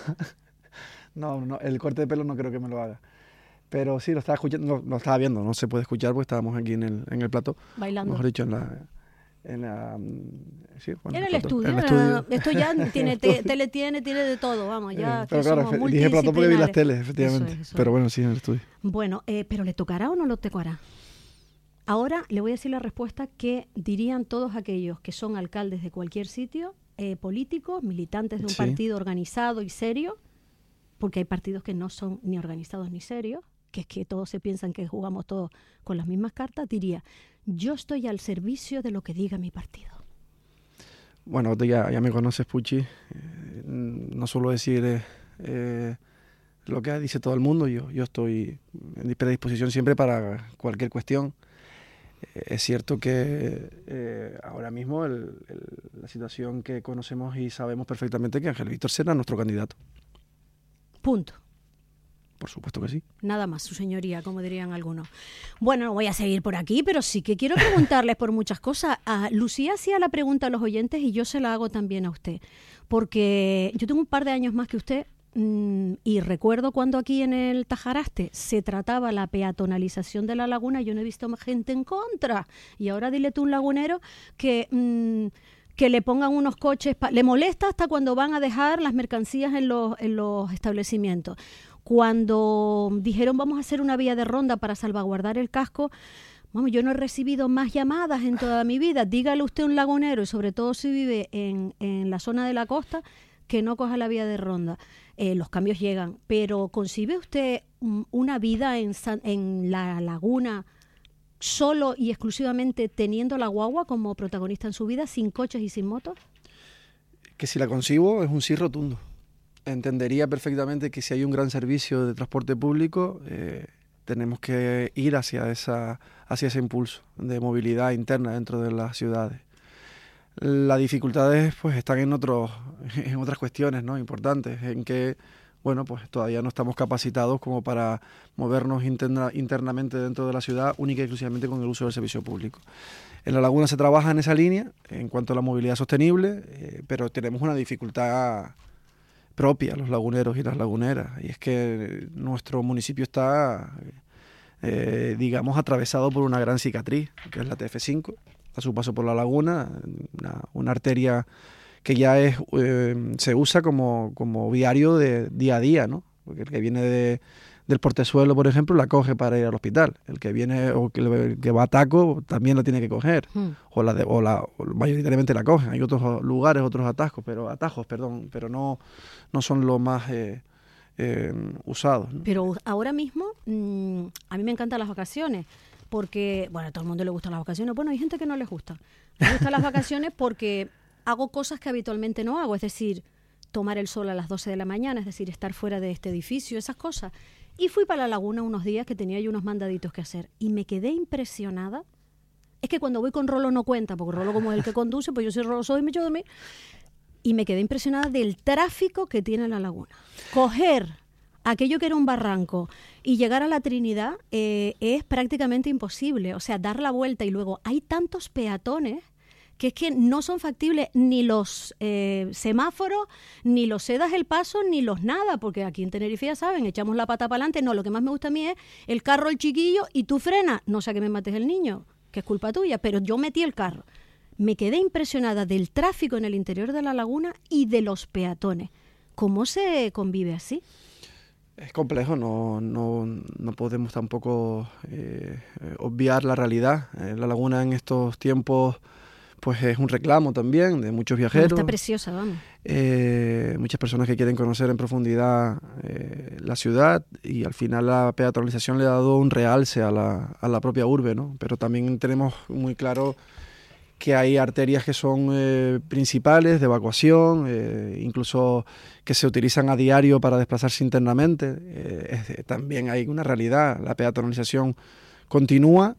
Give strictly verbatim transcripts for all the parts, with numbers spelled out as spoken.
no, no, el corte de pelo no creo que me lo haga. Pero sí, lo estaba escuchando, no, lo estaba viendo, no se puede escuchar porque estábamos aquí en el, en el plató. Bailando. Mejor dicho, en la... En, la, sí, bueno, en el, el estudio, en el estudio. Esto ya tiene, te, tele tiene, tiene de todo, vamos, ya eh, pero claro, somos dije plató porque vi las teles, eso efectivamente. es, eso pero es. bueno, sí, en el estudio. Bueno, eh, ¿pero le tocará o no le tocará? Ahora le voy a decir la respuesta que dirían todos aquellos que son alcaldes de cualquier sitio, eh, políticos, militantes de un Sí. partido organizado y serio, porque hay partidos que no son ni organizados ni serios, que es que todos se piensan que jugamos todos con las mismas cartas, diría, yo estoy al servicio de lo que diga mi partido. Bueno, tú ya, ya me conoces, Puchi. Eh, no suelo decir eh, eh, lo que dice todo el mundo. Yo, yo estoy en predisposición siempre para cualquier cuestión. Eh, es cierto que eh, ahora mismo el, el, la situación que conocemos y sabemos perfectamente que Ángel Víctor será nuestro candidato. Punto. Por supuesto que sí. Nada más, su señoría, como dirían algunos. Bueno, no voy a seguir por aquí, pero sí que quiero preguntarles por muchas cosas. A Lucía hacía la pregunta a los oyentes y yo se la hago también a usted. Porque yo tengo un par de años más que usted mmm, y recuerdo cuando aquí en el Tajaraste se trataba la peatonalización de la laguna, yo no he visto más gente en contra. Y ahora dile tú a un lagunero que... Mmm, que le pongan unos coches, pa- le molesta hasta cuando van a dejar las mercancías en los, en los establecimientos. Cuando dijeron vamos a hacer una vía de ronda para salvaguardar el casco, vamos, yo no he recibido más llamadas en toda mi vida. Dígale usted a un lagunero, y sobre todo si vive en, en la zona de la costa, que no coja la vía de ronda. Eh, los cambios llegan, pero ¿concibe usted um, una vida en, San, en la laguna solo y exclusivamente teniendo la guagua como protagonista en su vida, sin coches y sin motos? Que si la concibo es un sí rotundo. Entendería perfectamente que si hay un gran servicio de transporte público, eh, tenemos que ir hacia, esa, hacia ese impulso de movilidad interna dentro de las ciudades. Las dificultades pues están en, otros, en otras cuestiones, ¿no?, importantes, en que bueno, pues todavía no estamos capacitados como para movernos interna, internamente dentro de la ciudad única y exclusivamente con el uso del servicio público. En La Laguna se trabaja en esa línea en cuanto a la movilidad sostenible, eh, pero tenemos una dificultad propia, los laguneros y las laguneras, y es que nuestro municipio está, eh, digamos, atravesado por una gran cicatriz, que es la T F cinco, a su paso por la laguna, una, una arteria que ya es eh, se usa como, como viario de día a día, ¿no? Porque el que viene de, del Portezuelo, por ejemplo, la coge para ir al hospital. El que viene o que, el que va a Taco también la tiene que coger. Hmm. O la de, o la o mayoritariamente la cogen. Hay otros lugares, otros atascos, pero atajos, perdón, pero no, no son los más eh, eh, usados, ¿no? Pero ahora mismo, mmm, a mí me encantan las vacaciones. Porque, bueno, a todo el mundo le gustan las vacaciones. Bueno, hay gente que no les gusta. Les gustan las vacaciones porque hago cosas que habitualmente no hago, es decir, tomar el sol a las doce de la mañana, es decir, estar fuera de este edificio, esas cosas. Y fui para la laguna unos días que tenía yo unos mandaditos que hacer y me quedé impresionada. Es que cuando voy con Rolo no cuenta, porque Rolo como es el que conduce, pues yo soy Rolo, soy y me echo de mí. Y me quedé impresionada del tráfico que tiene la laguna. Coger aquello que era un barranco y llegar a la Trinidad eh, es prácticamente imposible. O sea, dar la vuelta y luego hay tantos peatones que es que no son factibles ni los eh, semáforos, ni los cedas el paso, ni los nada, porque aquí en Tenerife ya saben, echamos la pata para adelante. No, lo que más me gusta a mí es el carro, el chiquillo, y tú frenas. No sea que me mates el niño, que es culpa tuya, pero yo metí el carro. Me quedé impresionada del tráfico en el interior de la laguna y de los peatones. ¿Cómo se convive así? Es complejo, no, no, no podemos tampoco eh, obviar la realidad. Eh, la laguna en estos tiempos pues es un reclamo también de muchos viajeros. Está preciosa, vamos. Eh, muchas personas que quieren conocer en profundidad eh, la ciudad, y al final la peatonalización le ha dado un realce a la, a la propia urbe, ¿no? Pero también tenemos muy claro que hay arterias que son eh, principales de evacuación, eh, incluso que se utilizan a diario para desplazarse internamente. Eh, es, también hay una realidad, la peatonalización continúa.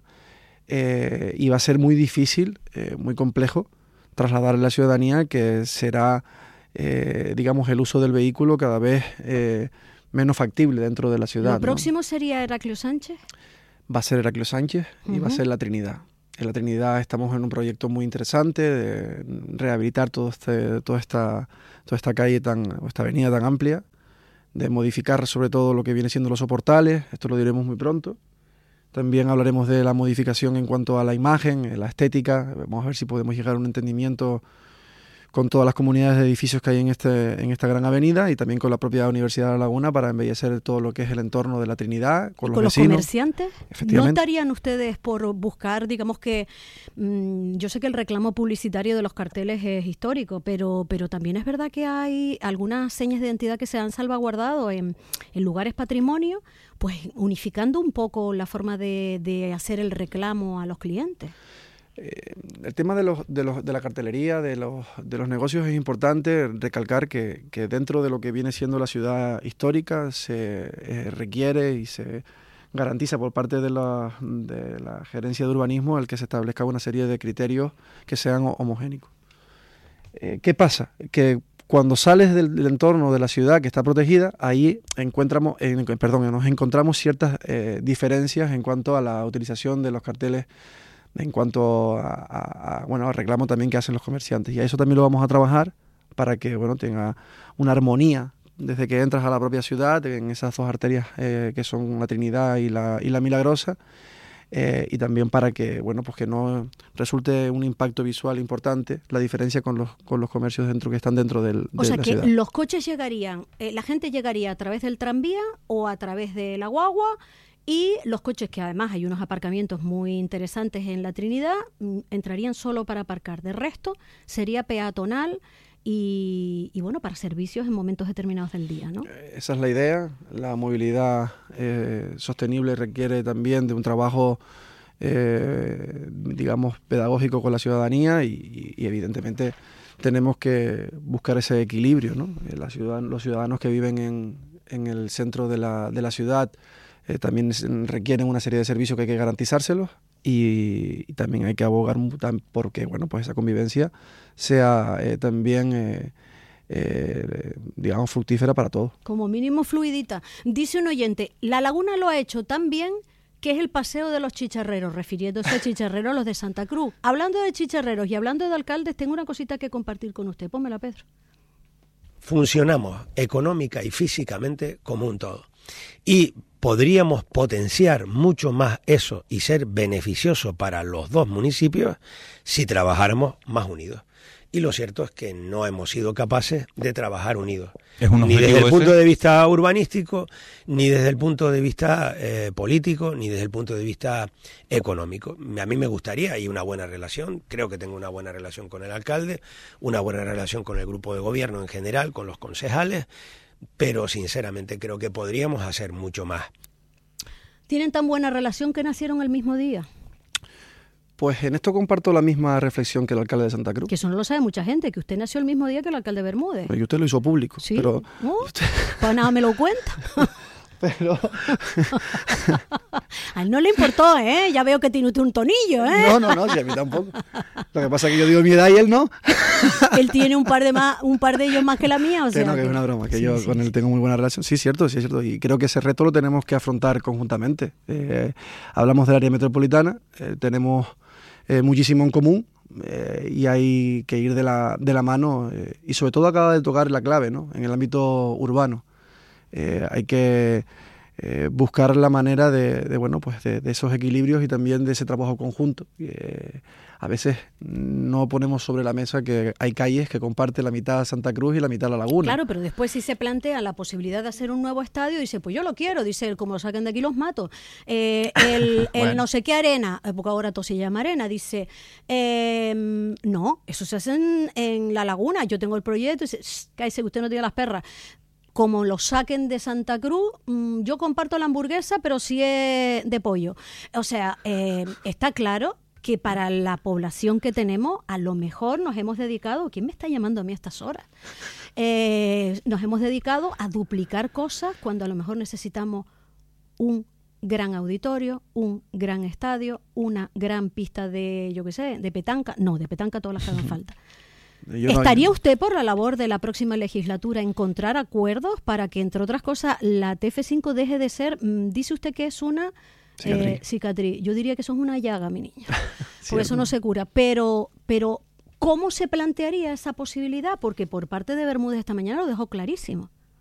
Eh, y va a ser muy difícil, eh, muy complejo, trasladar a la ciudadanía que será, eh, digamos, el uso del vehículo cada vez eh, menos factible dentro de la ciudad. ¿Lo próximo ¿no? sería Heraclio Sánchez? Va a ser Heraclio Sánchez y uh-huh. va a ser La Trinidad. En La Trinidad estamos en un proyecto muy interesante de rehabilitar todo este, toda, esta, toda esta calle, tan, esta avenida tan amplia, de modificar sobre todo lo que viene siendo los soportales, esto lo diremos muy pronto. También hablaremos de la modificación en cuanto a la imagen, la estética, vamos a ver si podemos llegar a un entendimiento con todas las comunidades de edificios que hay en, este, en esta gran avenida y también con la propia Universidad de La Laguna para embellecer todo lo que es el entorno de la Trinidad, con los ¿Con los vecinos. comerciantes? ¿No estarían ustedes por buscar, digamos que, mmm, yo sé que el reclamo publicitario de los carteles es histórico, pero, pero también es verdad que hay algunas señas de identidad que se han salvaguardado en, en lugares patrimonio, pues unificando un poco la forma de, de hacer el reclamo a los clientes? Eh, el tema de, los, de, los, de la cartelería, de los, de los negocios, es importante recalcar que, que dentro de lo que viene siendo la ciudad histórica se eh, requiere y se garantiza por parte de la, de la gerencia de urbanismo el que se establezca una serie de criterios que sean homogéneos. Eh, ¿Qué pasa? Que cuando sales del, del entorno de la ciudad que está protegida, ahí encontramos, eh, perdón, nos encontramos ciertas eh, diferencias en cuanto a la utilización de los carteles, en cuanto a, a, a, bueno, al reclamo también que hacen los comerciantes. Y a eso también lo vamos a trabajar para que bueno, tenga una armonía desde que entras a la propia ciudad, en esas dos arterias eh, que son la Trinidad y la, y la Milagrosa, eh, y también para que, bueno, pues que no resulte un impacto visual importante la diferencia con los, con los comercios dentro que están dentro del, de o sea la que ciudad. Los coches llegarían, eh, la gente llegaría a través del tranvía o a través de la guagua. Y los coches, que además hay unos aparcamientos muy interesantes en la Trinidad, entrarían solo para aparcar. De resto, sería peatonal y, y bueno, para servicios en momentos determinados del día, ¿no? Esa es la idea. La movilidad eh, sostenible requiere también de un trabajo, eh, digamos, pedagógico con la ciudadanía y, y evidentemente tenemos que buscar ese equilibrio, ¿no? La ciudad, los ciudadanos que viven en, en el centro de la, de la ciudad Eh, también requieren una serie de servicios que hay que garantizárselos y, y también hay que abogar porque bueno, pues esa convivencia sea eh, también eh, eh, digamos fructífera para todos. Como mínimo fluidita. Dice un oyente, La Laguna lo ha hecho tan bien que es el paseo de los chicharreros, refiriéndose a chicharreros los de Santa Cruz. Hablando de chicharreros y hablando de alcaldes, tengo una cosita que compartir con usted. Pónmela, Pedro. Funcionamos económica y físicamente como un todo. Y podríamos potenciar mucho más eso y ser beneficioso para los dos municipios si trabajáramos más unidos. Y lo cierto es que no hemos sido capaces de trabajar unidos. ¿Es un ni desde el ese? punto de vista urbanístico, ni desde el punto de vista eh, político, ni desde el punto de vista económico. A mí me gustaría, y una buena relación, creo que tengo una buena relación con el alcalde, una buena relación con el grupo de gobierno en general, con los concejales, pero sinceramente creo que podríamos hacer mucho más. ¿Tienen tan buena relación que nacieron el mismo día? Pues en esto comparto la misma reflexión que el alcalde de Santa Cruz. Que eso no lo sabe mucha gente, que usted nació el mismo día que el alcalde Bermúdez. Y usted lo hizo público. Sí, pero ¿no? Pues nada, me lo cuenta. Pero a él no le importó, ¿eh? Ya veo que tiene usted un tonillo, ¿eh? No, no, no, sí, a mí tampoco. Lo que pasa es que yo digo mi edad y él no. Él tiene un par de más, un par de ellos más que la mía, o sea. Que no, que que... es una broma, que sí, yo sí, con sí. él tengo muy buena relación. Sí, cierto, sí, es cierto. Y creo que ese reto lo tenemos que afrontar conjuntamente. Eh, hablamos del área metropolitana, eh, tenemos eh, muchísimo en común. Eh, y hay que ir de la, de la mano eh, y sobre todo acaba de tocar la clave, ¿no? En el ámbito urbano. Eh, hay que eh, buscar la manera de, de bueno, pues de, de esos equilibrios y también de ese trabajo conjunto. Eh, a veces no ponemos sobre la mesa que hay calles que comparten la mitad Santa Cruz y la mitad La Laguna. Claro, pero después si se plantea la posibilidad de hacer un nuevo estadio, dice, pues yo lo quiero, dice él, como lo saquen de aquí los mato. Eh, el, Bueno. el no sé qué arena, porque ahora todo se llama arena, dice, eh, no, eso se hace en, en La Laguna, yo tengo el proyecto, dice, cállese, usted no tiene las perras. Como lo saquen de Santa Cruz, mmm, yo comparto la hamburguesa, pero sí es de pollo. O sea, eh, está claro que para la población que tenemos, a lo mejor nos hemos dedicado, ¿quién me está llamando a mí a estas horas? Eh, nos hemos dedicado a duplicar cosas cuando a lo mejor necesitamos un gran auditorio, un gran estadio, una gran pista de, yo qué sé, de petanca. No, de petanca todas las que hagan falta. Yo no- ¿Estaría usted por la labor de la próxima legislatura encontrar acuerdos para que, entre otras cosas, la T F cinco deje de ser, mm, dice usted que es una Cicatriz. eh, cicatriz? Yo diría que eso es una llaga, mi niña, Sí, porque eso no se cura. Pero, pero ¿cómo se plantearía esa posibilidad? Porque por parte de Bermúdez esta mañana lo dejó clarísimo.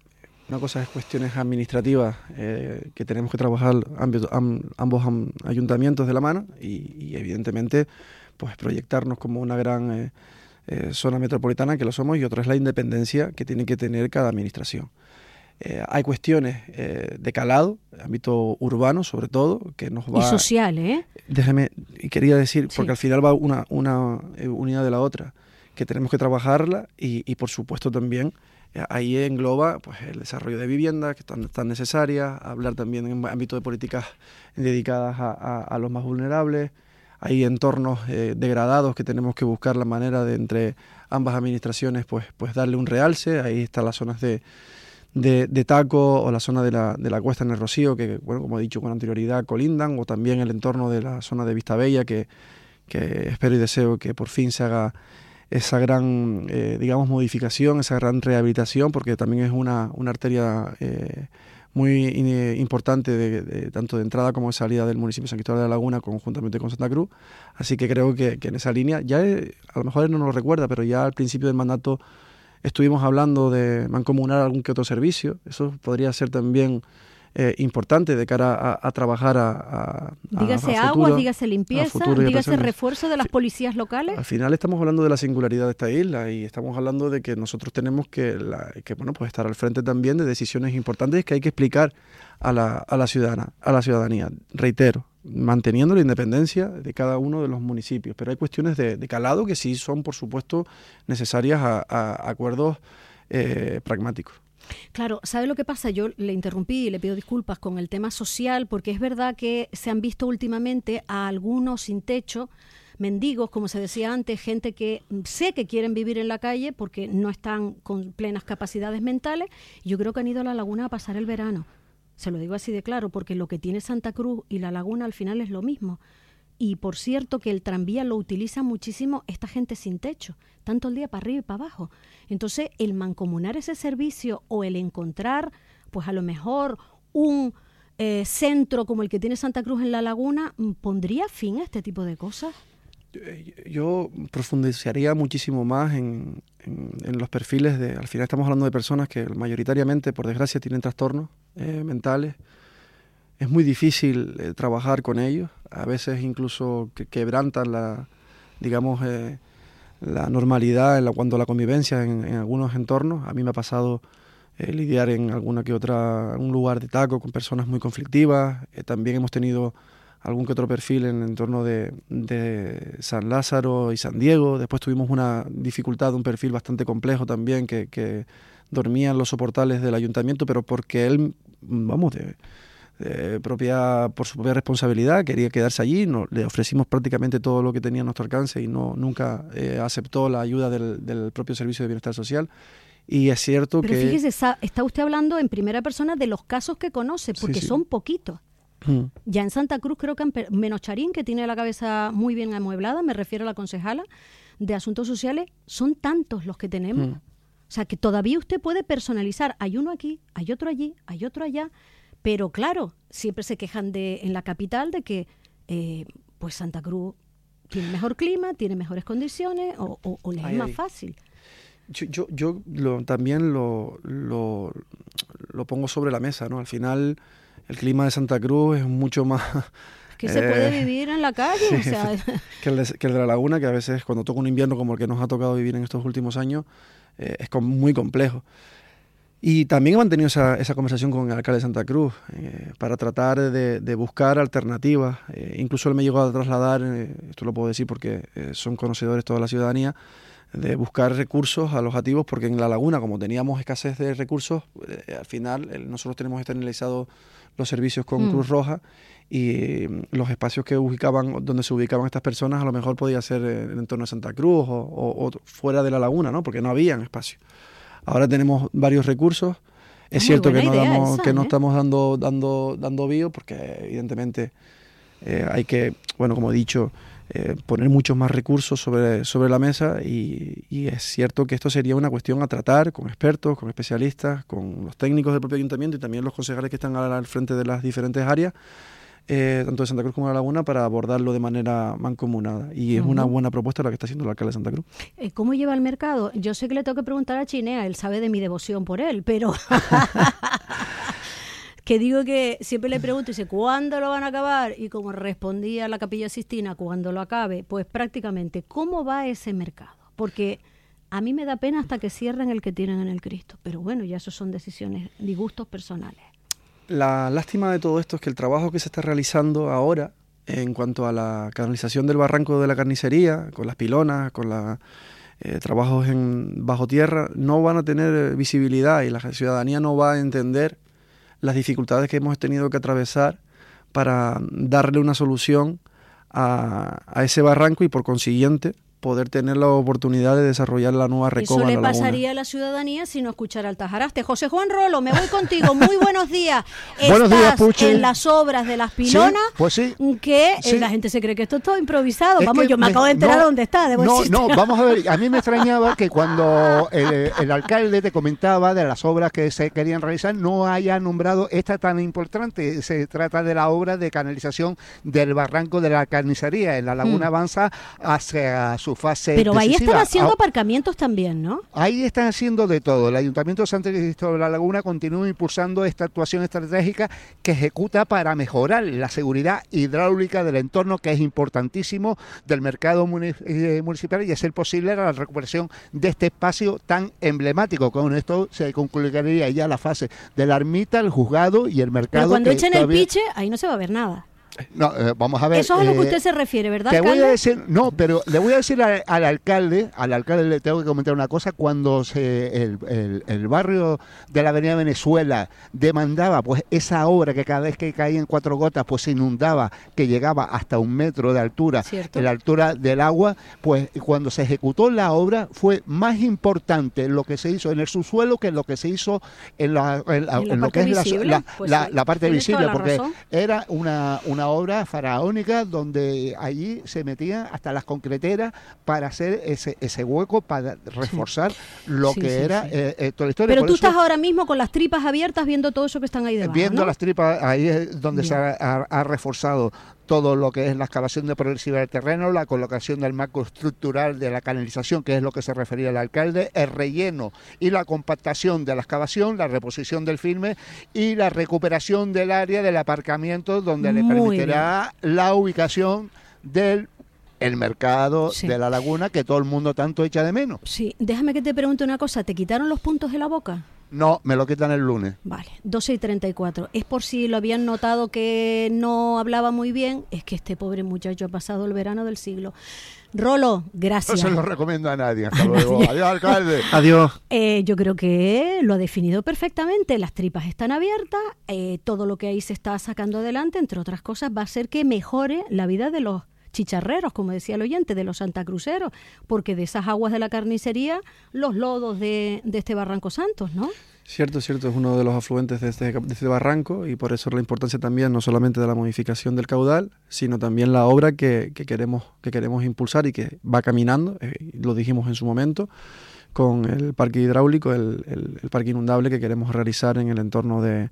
Una cosa es cuestiones administrativas eh, que tenemos que trabajar ambos, ambos ayuntamientos de la mano y, y evidentemente pues proyectarnos como una gran eh, eh, zona metropolitana, que lo somos, y otra es la independencia que tiene que tener cada administración. Eh, hay cuestiones eh, de calado, ámbito urbano sobre todo, que nos va... Y social, ¿eh? Déjeme, y quería decir, Sí. porque al final va una, una eh, unidad de la otra, que tenemos que trabajarla y, y por supuesto también eh, ahí engloba pues el desarrollo de viviendas que están tan necesarias, hablar también en ámbito de políticas dedicadas a, a, a los más vulnerables. Hay entornos eh, degradados que tenemos que buscar la manera de entre ambas administraciones pues, pues darle un realce. Ahí están las zonas de, de, de Taco o la zona de la, de la Cuesta en el Rocío, que bueno, como he dicho con anterioridad colindan, o también el entorno de la zona de Vistabella, que, que espero y deseo que por fin se haga esa gran, eh, digamos, modificación, esa gran rehabilitación, porque también es una, una arteria eh, muy in, importante, de, de, tanto de entrada como de salida del municipio de San Cristóbal de la Laguna, conjuntamente con Santa Cruz. Así que creo que, que en esa línea, ya eh, a lo mejor él no nos lo recuerda, pero ya al principio del mandato estuvimos hablando de mancomunar algún que otro servicio. Eso podría ser también eh, importante de cara a, a trabajar a, a Dígase a futuro, aguas, dígase limpieza, dígase refuerzo de las policías locales. Al final estamos hablando de la singularidad de esta isla y estamos hablando de que nosotros tenemos que, la, que bueno, pues estar al frente también de decisiones importantes que hay que explicar a la, a la ciudadana, a la ciudadanía. Reitero, manteniendo la independencia de cada uno de los municipios, pero hay cuestiones de, de calado que sí son, por supuesto, necesarias a, a acuerdos eh, pragmáticos. Claro, ¿sabe lo que pasa? Yo le interrumpí y le pido disculpas con el tema social, porque es verdad que se han visto últimamente a algunos sin techo, mendigos, como se decía antes, gente que sé que quieren vivir en la calle porque no están con plenas capacidades mentales. Yo creo que han ido a la laguna a pasar el verano. Se lo digo así de claro, porque lo que tiene Santa Cruz y la laguna al final es lo mismo. Y por cierto que el tranvía lo utiliza muchísimo esta gente sin techo, tanto el día para arriba y para abajo. Entonces, el mancomunar ese servicio o el encontrar, pues a lo mejor un eh, centro como el que tiene Santa Cruz en la laguna, ¿pondría fin a este tipo de cosas? Yo profundizaría muchísimo más en, en, en los perfiles de... Al final estamos hablando de personas que mayoritariamente, por desgracia, tienen trastornos eh, mentales. Es muy difícil eh, trabajar con ellos, a veces incluso que quebrantan la, digamos, eh, la normalidad en la, cuando la convivencia en, en algunos entornos. A mí me ha pasado eh, lidiar en alguna que otra, un lugar de Taco con personas muy conflictivas. Eh, también hemos tenido algún que otro perfil en el entorno de, de San Lázaro y San Diego. Después tuvimos una dificultad, un perfil bastante complejo también, que, que dormía en los soportales del ayuntamiento, pero porque él, vamos, de... Eh, propia, por su propia responsabilidad, quería quedarse allí, no, le ofrecimos prácticamente todo lo que tenía a nuestro alcance y no nunca eh, aceptó la ayuda del, del propio Servicio de Bienestar Social. Y es cierto Pero que... Pero fíjese, está usted hablando en primera persona de los casos que conoce, porque sí, sí. son poquitos. Hmm. Ya en Santa Cruz creo que, han, menos Charín, que tiene la cabeza muy bien amueblada, me refiero a la concejala de Asuntos Sociales, son tantos los que tenemos. Hmm. O sea, que todavía usted puede personalizar. Hay uno aquí, hay otro allí, hay otro allá. Pero claro, siempre se quejan de en la capital de que eh, pues Santa Cruz tiene mejor clima, tiene mejores condiciones o, o, o les ay, es más ay. fácil. Yo, yo, yo lo, también lo, lo, lo pongo sobre la mesa, ¿no? Al final el clima de Santa Cruz es mucho más... Que se puede eh, vivir en la calle, sí, o sea... que, el de, que el de la laguna, que a veces cuando toca un invierno como el que nos ha tocado vivir en estos últimos años, eh, es com- muy complejo. Y también he mantenido esa, esa conversación con el alcalde de Santa Cruz eh, para tratar de, de buscar alternativas. Eh, incluso él me llegó a trasladar, eh, esto lo puedo decir porque eh, son conocedores toda la ciudadanía, de buscar recursos alojativos, porque en la laguna, como teníamos escasez de recursos, eh, al final eh, nosotros tenemos externalizados los servicios con mm. Cruz Roja y eh, los espacios que ubicaban, donde se ubicaban estas personas, a lo mejor podía ser en el entorno de Santa Cruz o, o, o fuera de la laguna, ¿no? Porque no habían espacio. Ahora tenemos varios recursos. Es, es cierto que no, damos, esa, que no ¿eh? estamos dando, dando, dando bio, porque evidentemente eh, hay que, bueno, como he dicho, eh, poner muchos más recursos sobre, sobre la mesa y, y es cierto que esto sería una cuestión a tratar con expertos, con especialistas, con los técnicos del propio ayuntamiento y también los concejales que están al frente de las diferentes áreas, eh, tanto de Santa Cruz como de La Laguna, para abordarlo de manera mancomunada. Y es uh-huh. una buena propuesta la que está haciendo el alcalde de Santa Cruz. ¿Cómo lleva el mercado? Yo sé que le tengo que preguntar a Chinea, él sabe de mi devoción por él, pero... que digo que siempre le pregunto, dice, ¿cuándo lo van a acabar? Y como respondía la Capilla Sixtina, cuando lo acabe, pues prácticamente, ¿cómo va ese mercado? Porque a mí me da pena hasta que cierren el que tienen en el Cristo, pero bueno, ya eso son decisiones, disgustos personales. La lástima de todo esto es que el trabajo que se está realizando ahora, en cuanto a la canalización del barranco de la carnicería, con las pilonas, con los eh, trabajos en bajo tierra, no van a tener visibilidad y la ciudadanía no va a entender las dificultades que hemos tenido que atravesar para darle una solución a, a ese barranco y por consiguiente poder tener la oportunidad de desarrollar la nueva recoba. Eso le en la pasaría laguna. a la ciudadanía si no escuchara el Tajaraste. José Juan Rolo, me voy contigo. Muy buenos días. Buenos Estás días, Puchi. En las obras de las pilonas, sí, pues sí. que Sí. Eh, la gente se cree que esto es todo improvisado. Es Vamos, que yo me, me- acabo de enterar no, dónde está. Debo No, decirte. no, vamos a ver, a mí me extrañaba que cuando el, el alcalde te comentaba de las obras que se querían realizar, no haya nombrado esta tan importante. Se trata de la obra de canalización del barranco de la carnicería. En la Laguna Mm. avanza hacia su fase Pero ahí decisiva. están haciendo Ah, aparcamientos también, ¿no? Ahí están haciendo de todo. El Ayuntamiento de Santo Cristóbal de la Laguna continúa impulsando esta actuación estratégica que ejecuta para mejorar la seguridad hidráulica del entorno, que es importantísimo del mercado muni- eh, municipal y hacer posible la recuperación de este espacio tan emblemático. Con esto se concluiría ya la fase de la ermita, el juzgado y el mercado. Pero cuando que echen el todavía- piche, ahí no se va a ver nada. No, eh, vamos a ver. Eso es a lo que eh, usted se refiere, ¿verdad, Te voy alcalde? a decir, no, pero le voy a decir al, al alcalde, al alcalde le tengo que comentar una cosa, cuando se, el, el, el barrio de la Avenida Venezuela demandaba pues esa obra que cada vez que caían cuatro gotas pues se inundaba, que llegaba hasta un metro de altura, Cierto. en la altura del agua, pues cuando se ejecutó la obra fue más importante lo que se hizo en el subsuelo que lo que se hizo en, la, en, la- En la en lo parte que es la- visible, la, pues la- sí, la parte tiene visible, toda la porque razón. era una, una obra faraónica donde allí se metían hasta las concreteras para hacer ese, ese hueco, para reforzar lo Sí, que sí, era sí. eh, eh, toda la historia. Pero Por tú eso, estás ahora mismo con las tripas abiertas viendo todo eso que están ahí debajo, viendo ¿no? las tripas, ahí es donde se Bien. ha, ha- ha reforzado todo lo que es la excavación de progresiva del terreno, la colocación del marco estructural de la canalización, que es lo que se refería el alcalde, el relleno y la compactación de la excavación, la reposición del filme y la recuperación del área del aparcamiento, donde le Muy permitirá la ubicación del el mercado Sí. de la Laguna, que todo el mundo tanto echa de menos. Sí, déjame que te pregunte una cosa. ¿Te quitaron los puntos de la boca? No, me lo quitan el lunes. Vale, doce y treinta y cuatro. Es por si lo habían notado que no hablaba muy bien. Es que este pobre muchacho ha pasado el verano del siglo. Rolo, No gracias. se lo recomiendo a nadie. Hasta luego. Adiós, alcalde. Adiós. Eh, yo creo que lo ha definido perfectamente. Las tripas están abiertas, eh, todo lo que ahí se está sacando adelante, entre otras cosas, va a hacer que mejore la vida de los chicharreros, como decía el oyente, de los santacruceros, porque de esas aguas de la carnicería, los lodos de, de este Barranco Santos, ¿no? Cierto, cierto, es uno de los afluentes de este, de este barranco y por eso la importancia también no solamente de la modificación del caudal, sino también la obra que, que, queremos, que queremos impulsar y que va caminando, eh, lo dijimos en su momento, con el parque hidráulico, el, el, el parque inundable que queremos realizar en el entorno de,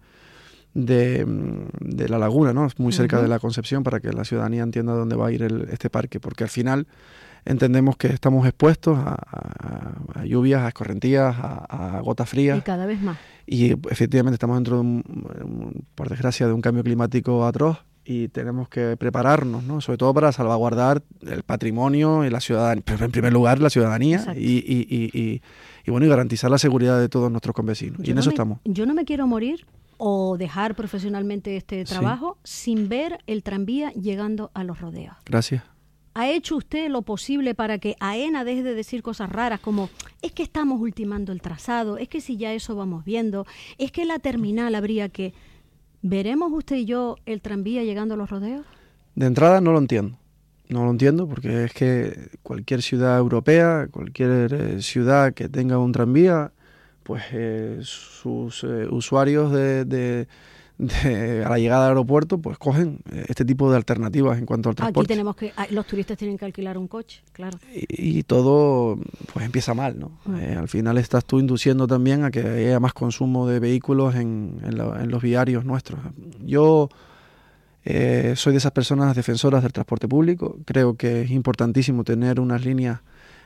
de, de la laguna, ¿no? Muy cerca Uh-huh. de la Concepción, para que la ciudadanía entienda dónde va a ir el, este parque, porque al final entendemos que estamos expuestos a, a, a lluvias, a escorrentías, a, a gotas Y frías. cada vez más. Y efectivamente estamos dentro de un, un- por desgracia, de un cambio climático atroz y tenemos que prepararnos, ¿no? Sobre todo para salvaguardar el patrimonio y la ciudadanía, pero en primer lugar la ciudadanía Exacto. y, y, y, y, y, bueno, y garantizar la seguridad de todos nuestros convecinos. Y Yo en no eso me- estamos. Yo no me quiero morir o dejar profesionalmente este Sí. trabajo sin ver el tranvía llegando a los rodeos. Gracias. ¿Ha hecho usted lo posible para que AENA deje de decir cosas raras como es que estamos ultimando el trazado, es que si ya eso vamos viendo, es que la terminal habría que... ¿Veremos usted y yo el tranvía llegando a los rodeos? De entrada no lo entiendo. No lo entiendo porque es que cualquier ciudad europea, cualquier eh, ciudad que tenga un tranvía, pues eh, sus eh, usuarios de, de, de- a la llegada al aeropuerto pues cogen eh, este tipo de alternativas en cuanto al Aquí transporte. tenemos que... ah, los turistas tienen que alquilar un coche, claro. Y, y todo pues empieza mal, ¿no? Mm. Eh, al final estás tú induciendo también a que haya más consumo de vehículos en, en, la- en los viarios nuestros. Yo Eh, soy de esas personas defensoras del transporte público. Creo que es importantísimo tener unas líneas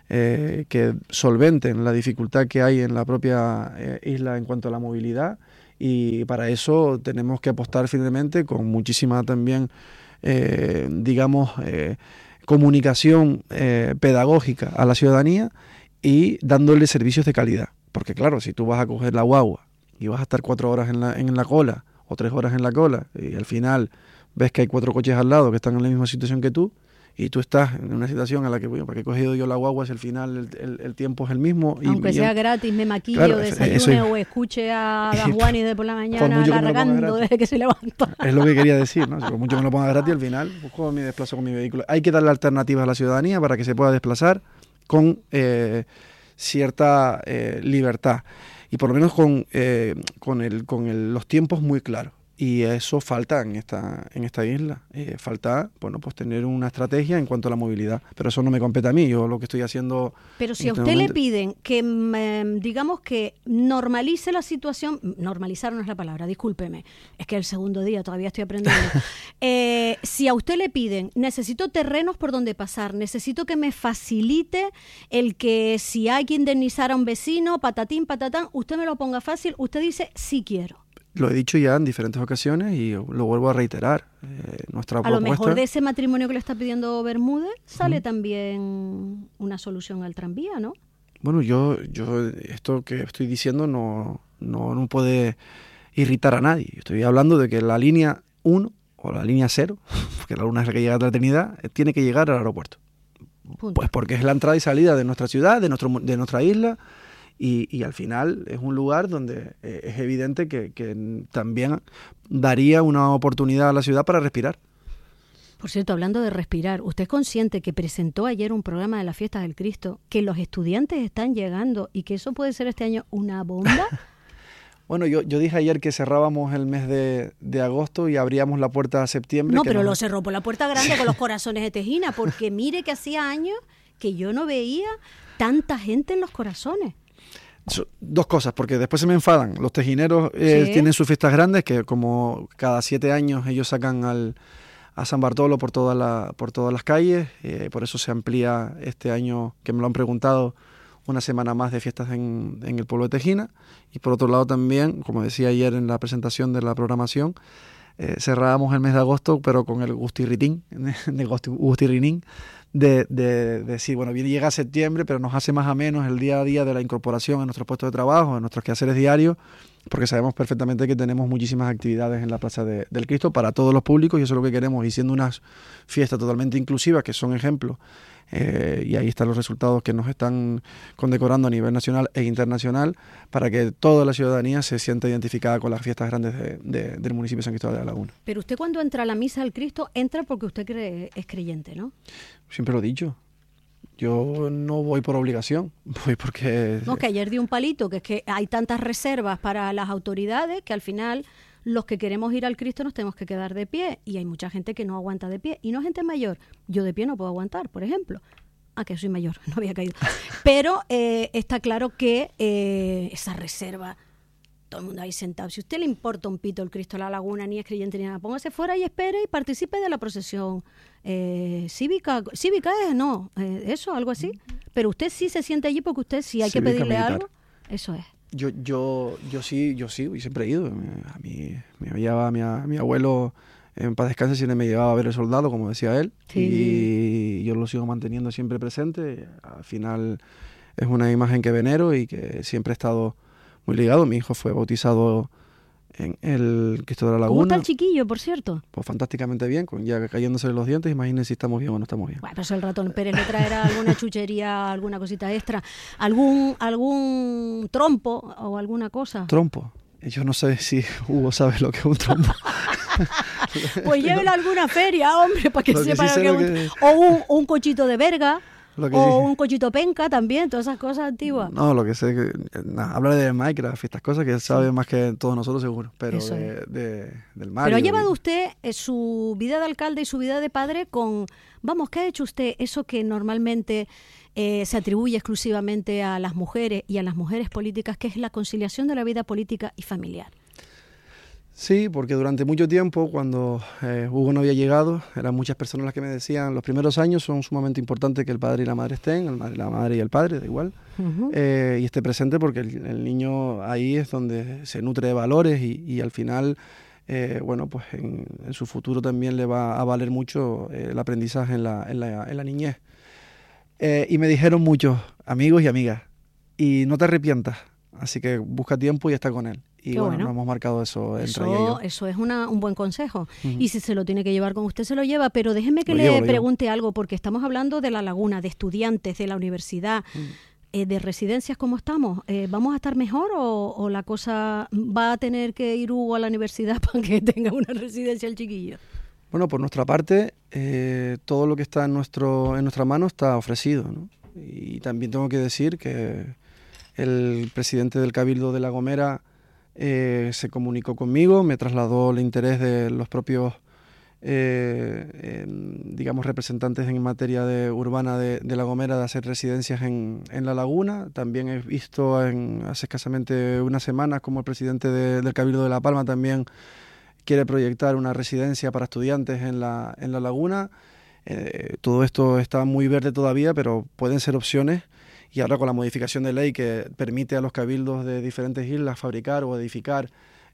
eh, que solventen la dificultad que hay en la propia eh, isla en cuanto a la movilidad, y para eso tenemos que apostar firmemente con muchísima también, eh, digamos, eh, comunicación eh, pedagógica a la ciudadanía y dándole servicios de calidad. Porque claro, si tú vas a coger la guagua y vas a estar cuatro horas en la, en la cola o tres horas en la cola y al final ves que hay cuatro coches al lado que están en la misma situación que tú, y tú estás en una situación en la que, bueno, ¿para qué he cogido yo la guagua si al final el, el, el tiempo es el mismo? Y, Aunque y, sea gratis, me maquillo, claro, desayune eso, o escuche a las Juanis de por la mañana por largando desde que se levanta. Es lo que quería decir, ¿no? Si por mucho me lo ponga gratis, al final busco mi desplazo con mi vehículo. Hay que darle alternativas a la ciudadanía para que se pueda desplazar con eh, cierta eh, libertad y por lo menos con, eh, con, el, con el, los tiempos muy claros. Y eso falta en esta en esta isla. Eh, falta, bueno, pues tener una estrategia en cuanto a la movilidad. Pero eso no me compete a mí. Yo lo que estoy haciendo... Pero si a usted le piden que, eh, digamos, que normalice la situación... Normalizar no es la palabra, discúlpeme. Es que el segundo día todavía estoy aprendiendo. eh, si a usted le piden, necesito terrenos por donde pasar, necesito que me facilite el que si hay que indemnizar a un vecino, patatín, patatán, usted me lo ponga fácil, usted dice, sí quiero. Lo he dicho ya en diferentes ocasiones y lo vuelvo a reiterar. Eh, nuestra a propuesta... lo mejor de ese matrimonio que le está pidiendo Bermúdez sale uh-huh. también una solución al tranvía, ¿no? Bueno, yo, yo esto que estoy diciendo no, no, no puede irritar a nadie. Estoy hablando de que la línea uno o la línea cero, porque la una es la que llega a la Trinidad, tiene que llegar al aeropuerto. Punto. Pues porque es la entrada y salida de nuestra ciudad, de, nuestro, de nuestra isla. Y, y al final es un lugar donde eh, es evidente que, que también daría una oportunidad a la ciudad para respirar. Por cierto, hablando de respirar, ¿usted es consciente que presentó ayer un programa de la Fiesta del Cristo, que los estudiantes están llegando y que eso puede ser este año una bomba? Bueno, yo, yo dije ayer que cerrábamos el mes de, de agosto y abríamos la puerta a septiembre. No, que pero nos... lo cerró por la puerta grande con los corazones de Tejina, porque mire que hacía años que yo no veía tanta gente en los corazones. Dos cosas, porque después se me enfadan. Los tejineros eh, ¿Sí? tienen sus fiestas grandes, que como cada siete años ellos sacan al, a San Bartolo por, toda la, por todas las calles. Eh, por eso se amplía este año, que me lo han preguntado, una semana más de fiestas en, en el pueblo de Tejina. Y por otro lado también, como decía ayer en la presentación de la programación, eh, cerrábamos el mes de agosto, pero con el gustirritín, de gustirrinín, de, de, de decir, bueno, bien llega septiembre, pero nos hace más o menos el día a día de la incorporación en nuestros puestos de trabajo, en nuestros quehaceres diarios, porque sabemos perfectamente que tenemos muchísimas actividades en la Plaza de, del Cristo para todos los públicos, y eso es lo que queremos, y siendo unas fiestas totalmente inclusivas, que son ejemplos, eh, y ahí están los resultados que nos están condecorando a nivel nacional e internacional, para que toda la ciudadanía se sienta identificada con las fiestas grandes de, de, del municipio de San Cristóbal de la Laguna. Pero usted cuando entra a la Misa del Cristo, entra porque usted cree, es creyente, ¿no? Siempre lo he dicho. Yo no voy por obligación, voy porque... No, que ayer di un palito, que es que hay tantas reservas para las autoridades que al final los que queremos ir al Cristo nos tenemos que quedar de pie, y hay mucha gente que no aguanta de pie, y no gente mayor. Yo de pie no puedo aguantar, por ejemplo. Ah, que soy mayor, no había caído. Pero eh, está claro que eh, esa reserva, todo el mundo ahí sentado. Si a usted le importa un pito el Cristo de la Laguna, ni es creyente ni nada, póngase fuera y espere y participe de la procesión eh, cívica. Cívica es, no, eh, eso, algo así. Pero usted sí se siente allí porque usted sí hay Cívica que pedirle militar. algo. Eso es. Yo, yo, yo sí, yo sí, y siempre he ido. A mí me llevaba a mi, a mi abuelo en paz descanse, siempre me llevaba a ver el soldado, como decía él, Sí. y yo lo sigo manteniendo siempre presente. Al final es una imagen que venero y que siempre he estado muy ligado. Mi hijo fue bautizado en el Cristo de la Laguna. ¿Cómo está el chiquillo, por cierto? Pues fantásticamente bien, con ya cayéndose los dientes. Imagínense si estamos bien o no estamos bien. Bueno, pero eso el ratón Pérez le traerá alguna chuchería, alguna cosita extra, algún algún trompo o alguna cosa. ¿Trompo? Yo no sé si Hugo sabe lo que es un trompo. Pues llévelo a alguna feria, hombre, para que Lo que sepa sí lo que sé es lo un... que- O un, un cochito de verga, Lo que o sí- un cochito penca también, todas esas cosas antiguas. No, lo que sé que nada, habla de Minecraft y estas cosas que él sabe más que todos nosotros seguro, pero Eso de, es. de- del Mario. Pero ha llevado y- usted eh, su vida de alcalde y su vida de padre con... Vamos, ¿qué ha hecho usted? Eso que normalmente eh, se atribuye exclusivamente a las mujeres y a las mujeres políticas, que es la conciliación de la vida política y familiar. Sí, porque durante mucho tiempo, cuando eh, Hugo no había llegado, eran muchas personas las que me decían, los primeros años son sumamente importantes que el padre y la madre estén, el madre, la madre y el padre, da igual, uh-huh. eh, y esté presente porque el, el niño ahí es donde se nutre de valores y, y al final, eh, bueno, pues en, en su futuro también le va a valer mucho eh, el aprendizaje en la, en la, en la niñez. Eh, y me dijeron muchos amigos y amigas, y no te arrepientas, así que busca tiempo y está con él. Y bueno, bueno, nos hemos marcado eso entre eso, ella y yo. Eso es una, un buen consejo. Uh-huh. Y si se lo tiene que llevar con usted, se lo lleva. Pero déjeme que lo le llevo, pregunte algo, porque estamos hablando de la laguna, de estudiantes, de la universidad, uh-huh. eh, de residencias. ¿Cómo estamos? Eh, ¿Vamos a estar mejor o, o la cosa va a tener que ir Hugo a la universidad para que tenga una residencia el chiquillo? Bueno, por nuestra parte, eh, todo lo que está en, nuestro, en nuestra mano está ofrecido, ¿no? Y también tengo que decir que el presidente del Cabildo de La Gomera Eh, se comunicó conmigo, me trasladó el interés de los propios, eh, eh, digamos, representantes en materia de urbana de, de La Gomera de hacer residencias en, en La Laguna. También he visto en, hace escasamente unas semanas como el presidente de, del Cabildo de La Palma también quiere proyectar una residencia para estudiantes en La, en la Laguna. Eh, todo esto está muy verde todavía, pero pueden ser opciones. Y ahora con la modificación de ley que permite a los cabildos de diferentes islas fabricar o edificar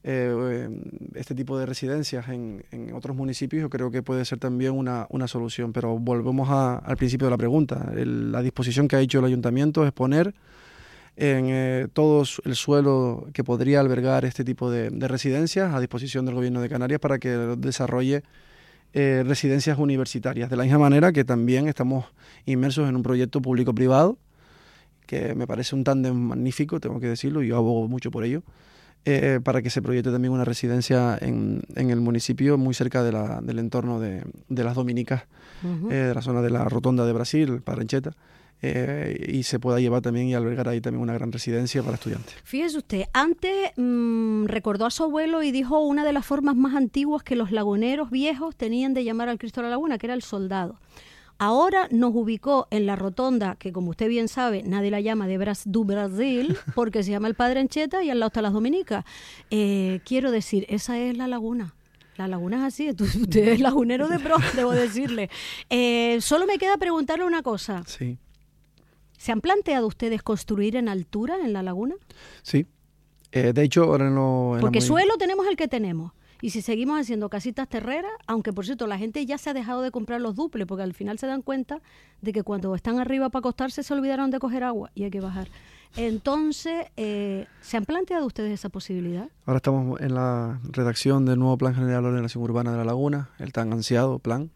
eh, este tipo de residencias en, en otros municipios, yo creo que puede ser también una, una solución. Pero volvemos a, al principio de la pregunta. El, la disposición que ha hecho el ayuntamiento es poner en eh, todo el suelo que podría albergar este tipo de, de residencias a disposición del Gobierno de Canarias para que desarrolle eh, residencias universitarias. De la misma manera que también estamos inmersos en un proyecto público-privado que me parece un tándem magnífico, tengo que decirlo, y yo abogo mucho por ello, eh, para que se proyecte también una residencia en, en el municipio, muy cerca de la, del entorno de, de las Dominicas, uh-huh. eh, de la zona de la Rotonda de Brasil, Parrancheta, eh, y se pueda llevar también y albergar ahí también una gran residencia para estudiantes. Fíjese usted, antes mmm, recordó a su abuelo y dijo una de las formas más antiguas que los laguneros viejos tenían de llamar al Cristo de la Laguna, que era el soldado. Ahora nos ubicó en la rotonda, que como usted bien sabe, nadie la llama de Bras du Brasil, porque se llama el Padre Ancheta y al lado está las Dominicas. Eh, quiero decir, esa es la laguna. La laguna es así, usted es lagunero de pro, debo decirle. Eh, solo me queda preguntarle una cosa. Sí. ¿Se han planteado ustedes construir en altura en la laguna? Sí. Eh, de hecho, ahora no... Porque suelo tenemos el que tenemos. Y si seguimos haciendo casitas terreras, aunque por cierto la gente ya se ha dejado de comprar los duples, porque al final se dan cuenta de que cuando están arriba para acostarse se olvidaron de coger agua y hay que bajar. Entonces, eh, ¿se han planteado ustedes esa posibilidad? Ahora estamos en la redacción del nuevo Plan General de Ordenación Urbana de La Laguna, el tan ansiado plan,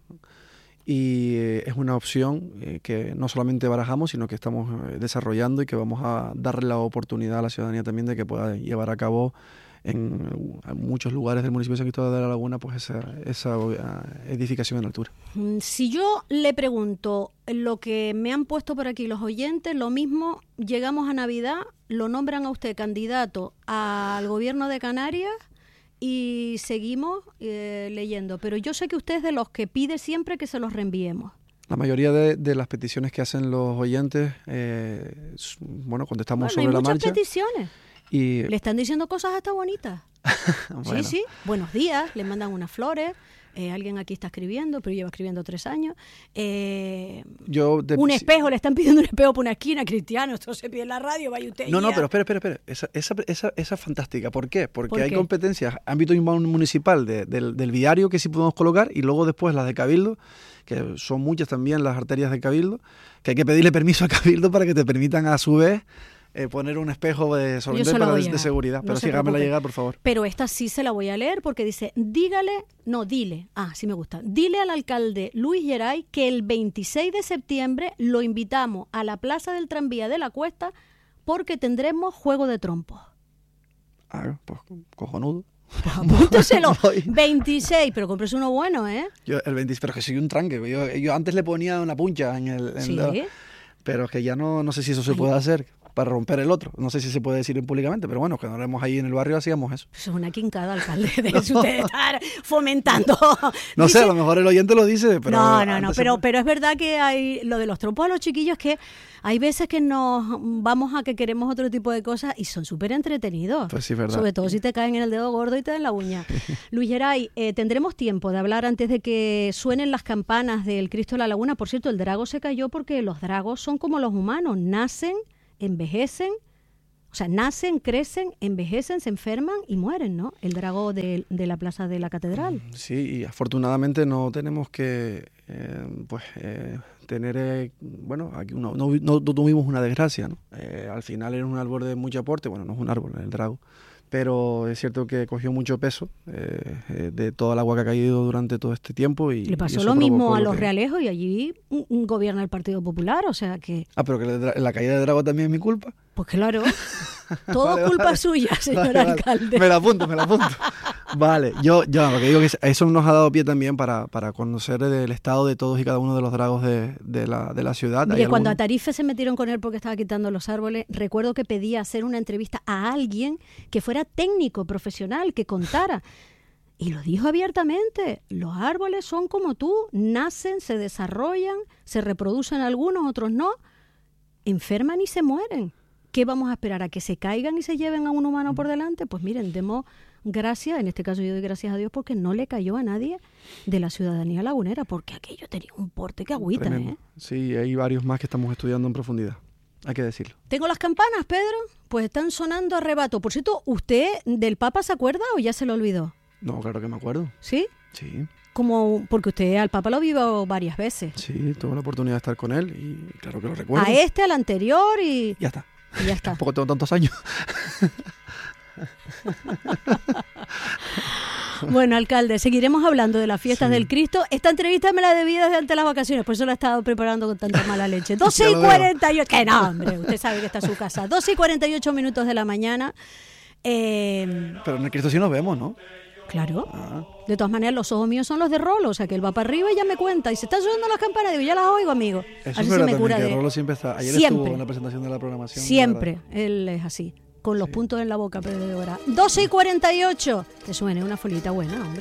y eh, es una opción eh, que no solamente barajamos, sino que estamos eh, desarrollando y que vamos a darle la oportunidad a la ciudadanía también de que pueda llevar a cabo en muchos lugares del municipio de San Cristóbal de la Laguna, pues esa, esa edificación en altura. Si yo le pregunto lo que me han puesto por aquí los oyentes, lo mismo, llegamos a Navidad, lo nombran a usted candidato al gobierno de Canarias y seguimos eh, leyendo. Pero yo sé que usted es de los que pide siempre que se los reenviemos. La mayoría de, de las peticiones que hacen los oyentes, eh, bueno, contestamos bueno, sobre la marcha. Hay muchas peticiones. Y... Le están diciendo cosas hasta bonitas. Bueno. Sí, sí. Buenos días, le mandan unas flores. Eh, alguien aquí está escribiendo, pero lleva escribiendo tres años. Eh, Yo de... un espejo, le están pidiendo un espejo por una esquina, Cristiano. Esto se pide en la radio, vaya usted. No, ya. no, pero espera, espera, espera. Esa, esa, esa, esa es fantástica. ¿Por qué? Porque ¿Por hay qué? competencias, ámbito municipal de, del, del viario que sí podemos colocar y luego después las de Cabildo, que son muchas también las arterias de Cabildo, que hay que pedirle permiso a Cabildo para que te permitan a su vez Eh, poner un espejo de, para de, de seguridad, no pero sí, hágamela llegar, por favor. Pero esta sí se la voy a leer porque dice, dígale, no, dile, ah, sí me gusta, dile al alcalde Luis Geray que el veintiséis de septiembre lo invitamos a la Plaza del Tranvía de la Cuesta porque tendremos juego de trompos. Ah, pues cojonudo. Apúnteselo, veintiséis, pero cómprese uno bueno, ¿eh? Yo, el veintiséis, pero que soy un tranque, yo, yo antes le ponía una puncha en el... En ¿Sí? la, pero es que ya no, no sé si eso se puede hacer. para romper el otro. No sé si se puede decir públicamente, pero bueno, cuando éramos ahí en el barrio hacíamos eso. Eso es una quincada, alcalde, de usted estar fomentando. No Dice, sé, a lo mejor el oyente lo dice, pero... no, no, no, antes pero, se- pero es verdad que hay lo de los trompos a los chiquillos, que hay veces que nos vamos a que queremos otro tipo de cosas y son súper entretenidos. Pues sí, es verdad. Sobre todo si te caen en el dedo gordo y te dan la uña. Luis Geray, eh, tendremos tiempo de hablar antes de que suenen las campanas del Cristo de la Laguna. Por cierto, el drago se cayó porque los dragos son como los humanos, nacen, envejecen, o sea, nacen, crecen, envejecen, se enferman y mueren, ¿no? El drago de, de la Plaza de la Catedral. Sí, y afortunadamente no tenemos que, eh, pues, eh, tener, eh, bueno, aquí uno, no, no, no tuvimos una desgracia, ¿no? Eh, al final era un árbol de mucho aporte, bueno, no es un árbol, es el drago, pero es cierto que cogió mucho peso eh, eh, de toda el agua que ha caído durante todo este tiempo. Y Le y pasó eso lo mismo provocó a lo los que- Realejos y allí mm, mm, gobierna el Partido Popular, o sea que, Ah, pero que la, dra- la caída del drago también es mi culpa. pues claro, todo Vale, culpa vale. suya, señor Vale, vale. alcalde. Me la apunto, me la apunto. Vale, yo, yo lo que digo es que eso nos ha dado pie también para, para conocer el estado de todos y cada uno de los dragos de, de, la, de la ciudad. Mire, Hay cuando a algunos- Tarife se metieron con él porque estaba quitando los árboles, recuerdo que pedía hacer una entrevista a alguien que fuera técnico, profesional, que contara. Y lo dijo abiertamente, los árboles son como tú, nacen, se desarrollan, se reproducen algunos, otros no, enferman y se mueren. ¿Qué vamos a esperar? ¿A que se caigan y se lleven a un humano por delante? Pues miren, demos gracias, en este caso yo doy gracias a Dios porque no le cayó a nadie de la ciudadanía lagunera, porque aquello tenía un porte que agüita, Tremendo. ¿eh? Sí, hay varios más que estamos estudiando en profundidad, hay que decirlo. Tengo las campanas, Pedro, pues están sonando a rebato. Por cierto, ¿usted del Papa se acuerda o ya se lo olvidó? No, claro que me acuerdo. ¿Sí? Sí, Como, porque usted al Papa lo vio varias veces. sí, tuve la oportunidad de estar con él y claro que lo recuerdo. A este, al anterior y, Ya está. y ya está. Tampoco tengo tantos años. Bueno, alcalde, seguiremos hablando de las fiestas Sí. del Cristo. Esta entrevista me la debí desde antes de las vacaciones, por eso la he estado preparando con tanta mala leche. doce Ya y lo veo. cuarenta y ocho. Que no, hombre, usted sabe que está en su casa. doce y cuarenta y ocho minutos de la mañana. Eh, Pero en el Cristo sí nos vemos, ¿no? claro. Ah, De todas maneras, los ojos míos son los de Rolo, o sea que él va para arriba y ya me cuenta. Y se están sonando las campanas, digo, ya las oigo, amigo. eso Así es se verdad me también, cura que de... Rolo siempre está. Ayer Siempre. estuvo en la presentación de la programación. Siempre, la verdad. él es así, con los Sí. puntos en la boca, Pedro de Ora. doce y cuarenta y ocho. Que suene una folita buena, hombre.